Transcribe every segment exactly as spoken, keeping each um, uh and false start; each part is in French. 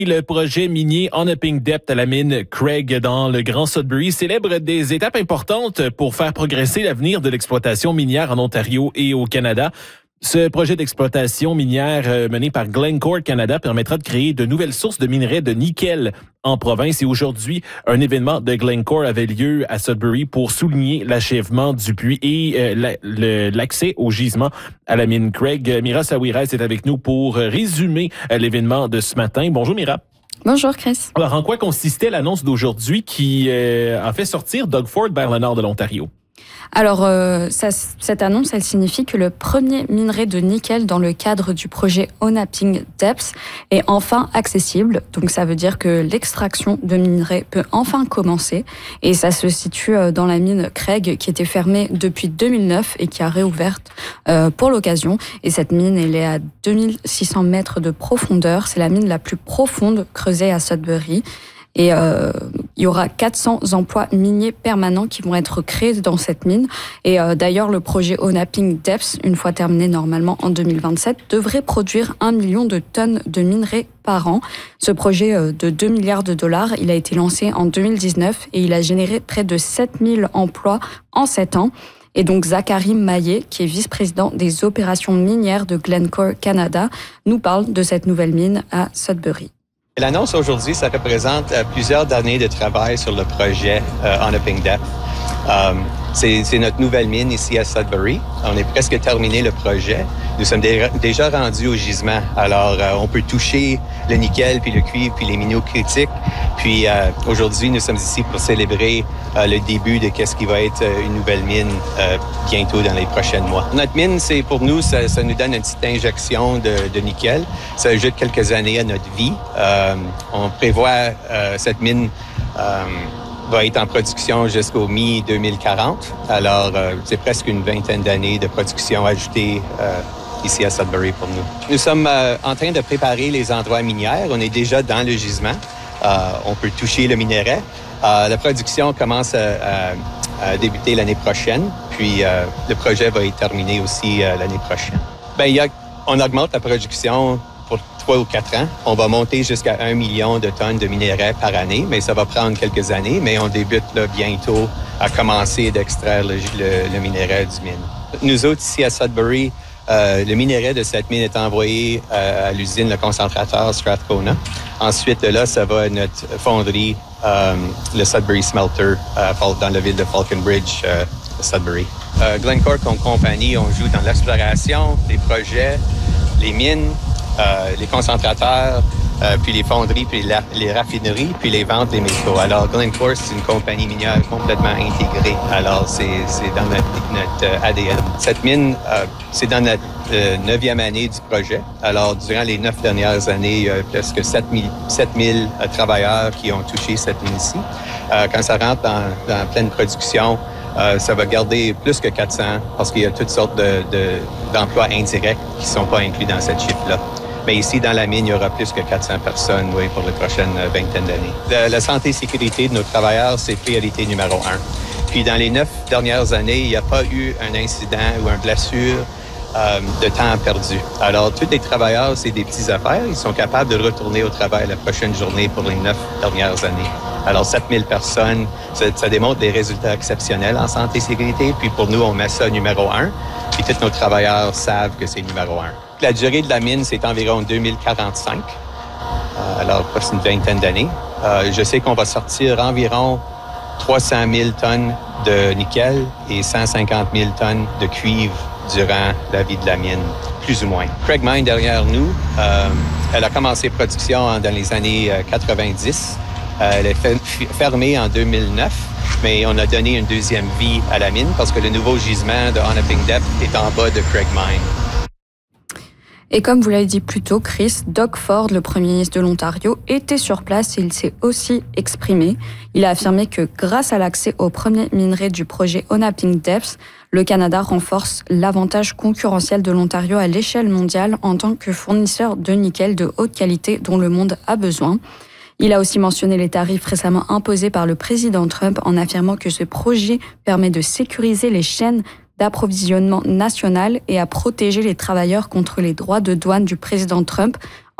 Le projet minier Onaping Depth à la mine Craig dans le Grand Sudbury célèbre des étapes importantes pour faire progresser l'avenir de l'exploitation minière en Ontario et au Canada. Ce projet d'exploitation minière mené par Glencore Canada permettra de créer de nouvelles sources de minerais de nickel en province. Et aujourd'hui, un événement de Glencore avait lieu à Sudbury pour souligner l'achèvement du puits et euh, la, le, l'accès au gisement à la mine Craig. Mira Sawiras est avec nous pour résumer l'événement de ce matin. Bonjour Mira. Bonjour Chris. Alors, en quoi consistait l'annonce d'aujourd'hui qui euh, a fait sortir Doug Ford vers le nord de l'Ontario? Alors, euh, ça, cette annonce, elle signifie que le premier minerai de nickel dans le cadre du projet Onaping Depth est enfin accessible. Donc, ça veut dire que l'extraction de minerais peut enfin commencer. Et ça se situe dans la mine Craig, qui était fermée depuis deux mille neuf et qui a réouverte euh, pour l'occasion. Et cette mine, elle est à deux mille six cents mètres de profondeur. C'est la mine la plus profonde creusée à Sudbury. Et euh, il y aura quatre cents emplois miniers permanents qui vont être créés dans cette mine. Et euh, d'ailleurs, le projet Onaping Depth, une fois terminé normalement en deux mille vingt-sept, devrait produire un million de tonnes de minerais par an. Ce projet euh, de deux milliards de dollars, il a été lancé en deux mille dix-neuf et il a généré près de sept mille emplois en sept ans. Et donc Zachary Maillet, qui est vice-président des opérations minières de Glencore Canada, nous parle de cette nouvelle mine à Sudbury. L'annonce aujourd'hui, ça représente euh, plusieurs années de travail sur le projet euh, Onaping Depth. Euh, c'est, c'est notre nouvelle mine ici à Sudbury. On est presque terminé le projet. Nous sommes dé- déjà rendus au gisement. Alors, euh, on peut toucher le nickel, puis le cuivre, puis les minéraux critiques. Puis euh, aujourd'hui, nous sommes ici pour célébrer euh, le début de qu'est-ce qui va être une nouvelle mine euh, bientôt dans les prochains mois. Notre mine, c'est pour nous, ça, ça nous donne une petite injection de, de nickel. Ça ajoute quelques années à notre vie. Euh, on prévoit euh, cette mine euh, va être en production jusqu'au mi deux mille quarante. Alors, euh, c'est presque une vingtaine d'années de production ajoutée euh, ici à Sudbury pour nous. Nous sommes euh, en train de préparer les endroits minières. On est déjà dans le gisement. Euh, on peut toucher le minerai. Euh, la production commence à, à, à débuter l'année prochaine, puis euh, le projet va être terminé aussi euh, l'année prochaine. Ben, il y a, on augmente la production pour trois ou quatre ans. On va monter jusqu'à un million de tonnes de minerais par année, mais ça va prendre quelques années, mais on débute là, bientôt à commencer d'extraire le, le, le minerai du mine. Nous autres, ici à Sudbury, Euh, le minerai de cette mine est envoyé euh, à l'usine, le concentrateur Strathcona. Ensuite, de là, ça va à notre fonderie, euh, le Sudbury Smelter, euh, dans la ville de Falconbridge, euh, de Sudbury. Euh, Glencore, comme compagnie, on joue dans l'exploration, les projets, les mines, euh, les concentrateurs, euh, puis les fonderies, puis les, les raffineries, puis les ventes des métaux. Alors, Glencore, c'est une compagnie minière complètement intégrée. Alors, c'est, c'est dans notre, notre A D N. Cette mine, euh, c'est dans notre euh, neuvième année du projet. Alors, durant les neuf dernières années, il y a presque sept mille euh, travailleurs qui ont touché cette mine-ci. Euh, quand ça rentre dans, dans pleine production, euh, ça va garder plus que quatre cents parce qu'il y a toutes sortes de, de, d'emplois indirects qui ne sont pas inclus dans cette chiffre-là. Mais ici, dans la mine, il y aura plus que quatre cents personnes oui, pour les prochaines vingtaine d'années. La, la santé et sécurité de nos travailleurs, c'est priorité numéro un. Puis dans les neuf dernières années, il n'y a pas eu un incident ou une blessure euh, de temps perdu. Alors, tous les travailleurs, c'est des petites affaires. Ils sont capables de retourner au travail la prochaine journée pour les neuf dernières années. Alors, sept mille personnes, ça, ça démontre des résultats exceptionnels en santé et sécurité. Puis pour nous, on met ça numéro un. Puis tous nos travailleurs savent que c'est numéro un. La durée de la mine, c'est environ deux mille quarante-cinq, euh, alors presque une vingtaine d'années. Euh, je sais qu'on va sortir environ trois cent mille tonnes de nickel et cent cinquante mille tonnes de cuivre durant la vie de la mine, plus ou moins. Craig Mine, derrière nous, euh, elle a commencé production dans les années quatre-vingt-dix. Euh, elle est fermée en deux mille neuf, mais on a donné une deuxième vie à la mine parce que le nouveau gisement de Onaping Depth est en bas de Craig Mine. Et comme vous l'avez dit plus tôt, Chris, Doug Ford, le premier ministre de l'Ontario, était sur place et il s'est aussi exprimé. Il a affirmé que grâce à l'accès au premier minerai du projet Onaping Depth, le Canada renforce l'avantage concurrentiel de l'Ontario à l'échelle mondiale en tant que fournisseur de nickel de haute qualité dont le monde a besoin. Il a aussi mentionné les tarifs récemment imposés par le président Trump en affirmant que ce projet permet de sécuriser les chaînes d'approvisionnement national et à protéger les travailleurs contre les droits de douane du président Trump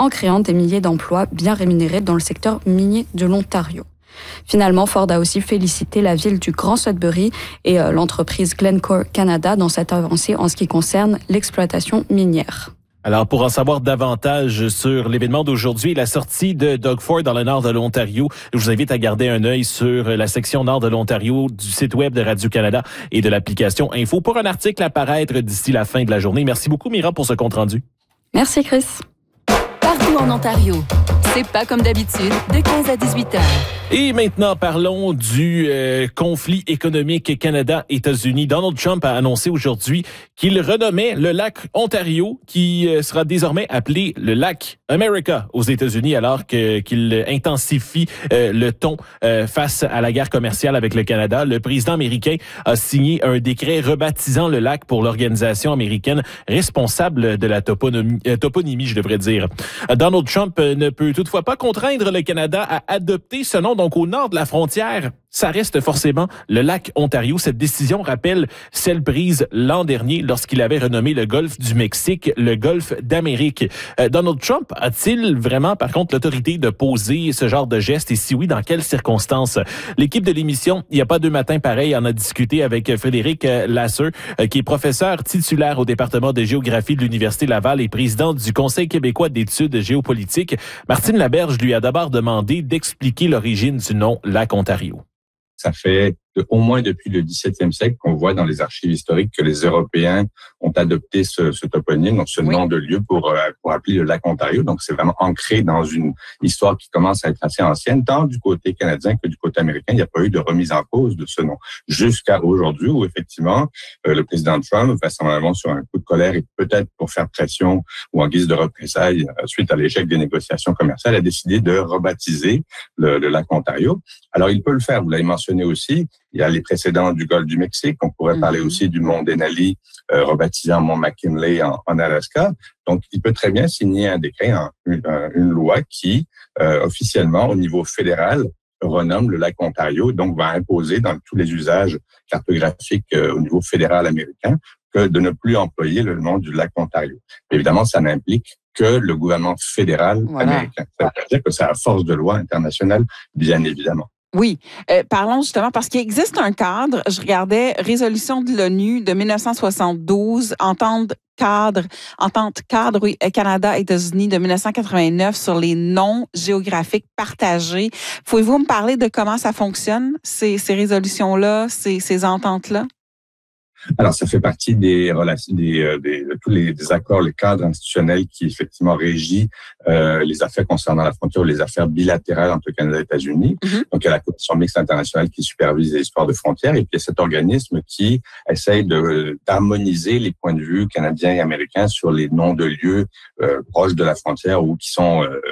en créant des milliers d'emplois bien rémunérés dans le secteur minier de l'Ontario. Finalement, Ford a aussi félicité la ville du Grand Sudbury et euh, l'entreprise Glencore Canada dans cette avancée en ce qui concerne l'exploitation minière. Alors, pour en savoir davantage sur l'événement d'aujourd'hui, la sortie de Doug Ford dans le nord de l'Ontario, je vous invite à garder un œil sur la section nord de l'Ontario du site web de Radio-Canada et de l'application Info pour un article à paraître d'ici la fin de la journée. Merci beaucoup, Mira, pour ce compte-rendu. Merci, Chris. Partout en Ontario, c'est pas comme d'habitude, de quinze à dix-huit heures. Et maintenant, parlons du euh, conflit économique Canada-États-Unis. Donald Trump a annoncé aujourd'hui qu'il renommait le lac Ontario, qui euh, sera désormais appelé le lac America aux États-Unis, alors que, qu'il intensifie euh, le ton euh, face à la guerre commerciale avec le Canada. Le président américain a signé un décret rebaptisant le lac pour l'organisation américaine responsable de la toponymie, euh, toponymie, je devrais dire. Donald Trump ne peut toutefois pas contraindre le Canada à adopter ce nom. Donc, au nord de la frontière, ça reste forcément le lac Ontario. Cette décision rappelle celle prise l'an dernier lorsqu'il avait renommé le golfe du Mexique le golfe d'Amérique. Euh, Donald Trump a-t-il vraiment, par contre, l'autorité de poser ce genre de geste? Et si oui, dans quelles circonstances? L'équipe de l'émission Il n'y a pas deux matins pareils en a discuté avec Frédéric Lasseux, euh, qui est professeur titulaire au département de géographie de l'Université Laval et président du Conseil québécois d'études géopolitiques. Martine Laberge lui a d'abord demandé d'expliquer l'origine du nom lac Ontario. Ça fait de, au moins depuis le dix-septième siècle qu'on voit dans les archives historiques que les Européens ont adopté ce, ce toponyme, donc ce oui. nom de lieu pour, pour appeler le lac Ontario. Donc, c'est vraiment ancré dans une histoire qui commence à être assez ancienne, tant du côté canadien que du côté américain. Il n'y a pas eu de remise en cause de ce nom. Jusqu'à aujourd'hui où, effectivement, euh, le président Trump, vraisemblablement sur un coup de colère et peut-être pour faire pression ou en guise de représailles euh, suite à l'échec des négociations commerciales, a décidé de rebaptiser le, le lac Ontario. Alors, il peut le faire. Vous l'avez mentionné aussi. Il y a les précédents du golfe du Mexique. On pourrait mm-hmm. parler aussi du mont Denali, euh, rebaptisé en mont McKinley en, en Alaska. Donc, il peut très bien signer un décret, un, une, une loi qui, euh, officiellement, au niveau fédéral, renomme le lac Ontario, donc va imposer dans tous les usages cartographiques euh, au niveau fédéral américain que de ne plus employer le nom du lac Ontario. Évidemment, ça n'implique que le gouvernement fédéral voilà. américain. Ça veut dire que c'est à force de loi internationale, bien évidemment. Oui, euh, parlons justement parce qu'il existe un cadre. Je regardais résolution de l'ONU de dix-neuf cent soixante-douze, entente cadre, entente cadre oui, Canada-États-Unis de dix-neuf cent quatre-vingt-neuf sur les noms géographiques partagés. Pouvez-vous me parler de comment ça fonctionne, ces, ces résolutions-là, ces, ces ententes-là? Alors, ça fait partie des relations, des, des, de tous les des accords, les cadres institutionnels qui effectivement régit euh, les affaires concernant la frontière ou les affaires bilatérales entre le Canada et les États-Unis. Mm-hmm. Donc, il y a la Commission mixte internationale qui supervise les histoires de frontières et puis il y a cet organisme qui essaye de d'harmoniser les points de vue canadiens et américains sur les noms de lieux euh, proches de la frontière ou qui sont euh,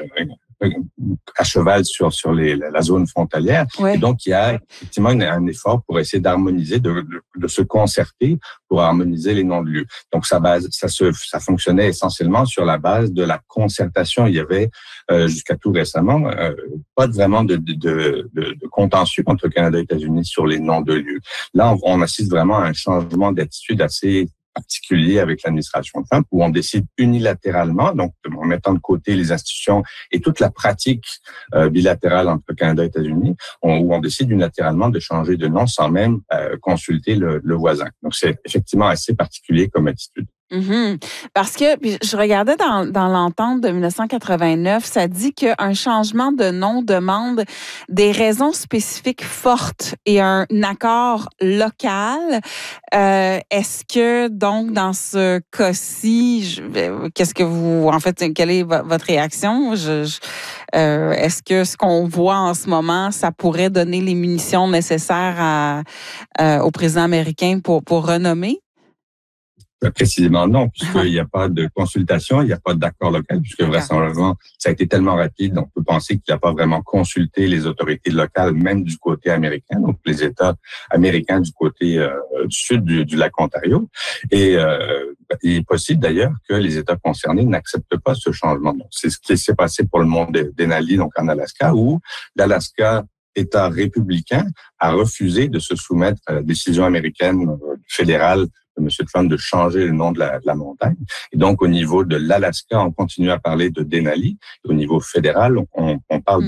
à cheval sur sur les, la zone frontalière. Ouais. Et donc, il y a effectivement une, un effort pour essayer d'harmoniser, de, de, de se concerter pour harmoniser les noms de lieux. Donc, ça base, ça se, ça fonctionnait essentiellement sur la base de la concertation. Il y avait euh, jusqu'à tout récemment euh, pas vraiment de, de, de, de contentieux entre le Canada et les États-Unis sur les noms de lieux. Là, on, on assiste vraiment à un changement d'attitude assez particulier avec l'administration Trump, où on décide unilatéralement, donc en mettant de côté les institutions et toute la pratique euh, bilatérale entre le Canada et les États-Unis, on, où on décide unilatéralement de changer de nom sans même euh, consulter le, le voisin. Donc, c'est effectivement assez particulier comme attitude. Mm-hmm. Parce que puis je regardais dans, dans l'entente de dix-neuf cent quatre-vingt-neuf, ça dit qu'un changement de nom demande des raisons spécifiques fortes et un accord local. Euh, est-ce que donc dans ce cas-ci, je, qu'est-ce que vous, en fait, quelle est votre réaction? Je, je, euh, est-ce que ce qu'on voit en ce moment, ça pourrait donner les munitions nécessaires à, euh, au président américain pour pour renommer? Précisément non, puisqu'il n'y a pas de consultation, il n'y a pas d'accord local, puisque vraisemblablement, ça a été tellement rapide, on peut penser qu'il n'a pas vraiment consulté les autorités locales, même du côté américain, donc les États américains du côté euh, du sud du, du lac Ontario. Et euh, il est possible d'ailleurs que les États concernés n'acceptent pas ce changement. Donc, c'est ce qui s'est passé pour le mont Denali, donc en Alaska, où l'Alaska, État républicain, a refusé de se soumettre à la décision américaine fédérale M. Trump de changer le nom de la, de la montagne. Et donc, au niveau de l'Alaska, on continue à parler de Denali. Au niveau fédéral, on, on parle